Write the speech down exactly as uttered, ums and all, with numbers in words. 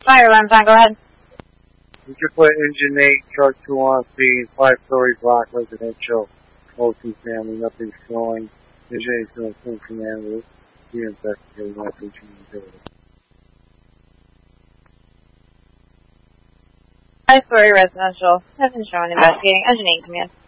Fire alarm sign, go ahead. You can put engine eight, truck two on speed, five-story block, residential, multi-family, nothing's flowing. Engine eight's going to clean command with the investigating all featuring utility. Five-story residential, nothing showing investigating, engine eight command.